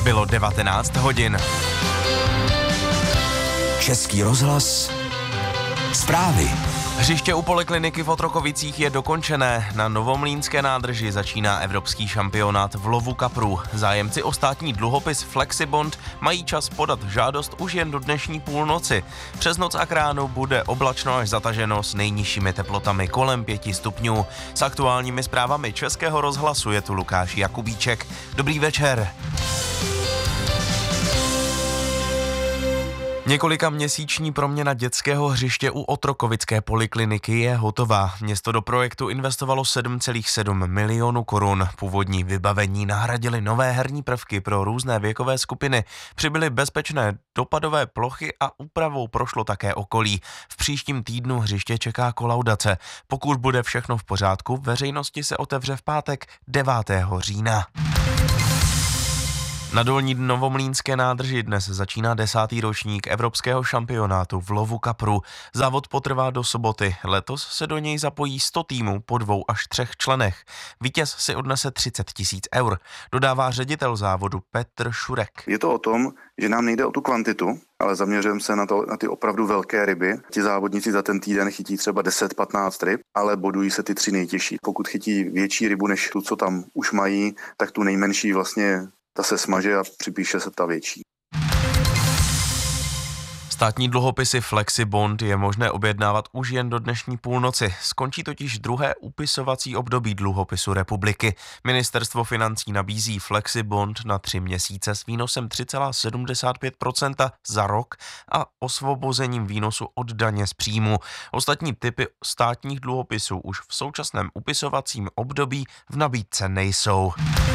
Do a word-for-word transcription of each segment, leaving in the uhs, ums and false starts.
Bylo devatenáct hodin. Český rozhlas. Zprávy. Hřiště u polikliniky v Otrokovicích je dokončené. Na Novomlýnské nádrži začíná evropský šampionát v lovu kaprů. Zájemci o státní dluhopis Flexibond mají čas podat žádost už jen do dnešní půlnoci. Přes noc a k ránu bude oblačno až zataženo s nejnižšími teplotami kolem pěti stupňů. S aktuálními zprávami Českého rozhlasu je tu Lukáš Jakubíček. Dobrý večer. Několika měsíční proměna dětského hřiště u Otrokovické polikliniky je hotová. Město do projektu investovalo sedm celá sedm milionů korun. Původní vybavení nahradily nové herní prvky pro různé věkové skupiny. Přibyly bezpečné dopadové plochy a úpravou prošlo také okolí. V příštím týdnu hřiště čeká kolaudace. Pokud bude všechno v pořádku, veřejnosti se otevře v pátek devátého října. Na Dolní Novomlýnské nádrži dnes začíná desátý ročník evropského šampionátu v lovu kapru. Závod potrvá do soboty. Letos se do něj zapojí sto týmů po dvou až třech členech. Vítěz si odnese třicet tisíc eur, dodává ředitel závodu Petr Šurek. Je to o tom, že nám nejde o tu kvantitu, ale zaměřujeme se na, to, na ty opravdu velké ryby. Ti závodníci za ten týden chytí třeba deset patnáct ryb, ale bodují se ty tři nejtěžší. Pokud chytí větší rybu než tu, co tam už mají, tak tu nejmenší vlastně ta se smaže a připíše se ta větší. Státní dluhopisy Flexibond je možné objednávat už jen do dnešní půlnoci. Skončí totiž druhé upisovací období dluhopisu republiky. Ministerstvo financí nabízí Flexibond na tři měsíce s výnosem tři celá sedmdesát pět procenta za rok a osvobozením výnosu od daně z příjmu. Ostatní typy státních dluhopisů už v současném upisovacím období v nabídce nejsou.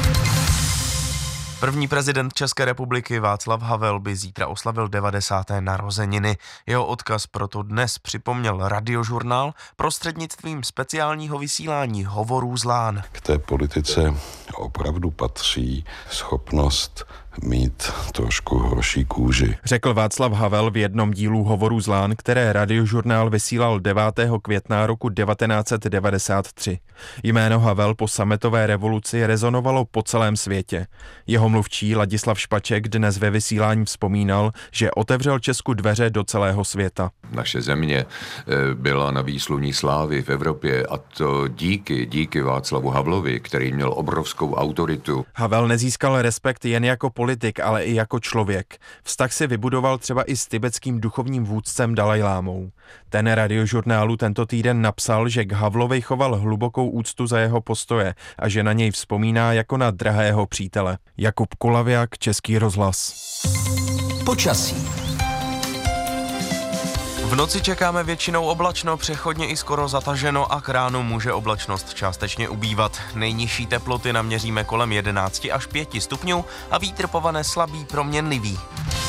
První prezident České republiky Václav Havel by zítra oslavil devadesáté narozeniny. Jeho odkaz proto dnes připomněl Radiožurnál prostřednictvím speciálního vysílání Hovorů z lán. K té politice opravdu patří schopnost mít trošku horší kůži, řekl Václav Havel v jednom dílu Hovorů z lán, které Radiožurnál vysílal devátého května roku devatenáct set devadesát tři. Jméno Havel po sametové revoluci rezonovalo po celém světě. Jeho mluvčí Ladislav Špaček dnes ve vysílání vzpomínal, že otevřel Česku dveře do celého světa. Naše země byla na výsluní slávy v Evropě a to díky, díky Václavu Havlovi, který měl obrovskou autoritu. Havel nezískal respekt jen jako politik, ale i jako člověk. Vztah si vybudoval třeba i s tibetským duchovním vůdcem Dalajlámou. Ten Radiožurnálu tento týden napsal, že k Havlovi choval hlubokou úctu za jeho postoje a že na něj vzpomíná jako na drahého přítele. Jakub Kulaviak, Český rozhlas. Počasí. V noci čekáme většinou oblačno, přechodně i skoro zataženo a k ránu může oblačnost částečně ubývat. Nejnižší teploty naměříme kolem jedenáct až pět stupňů a vítr povane slabý proměnlivý.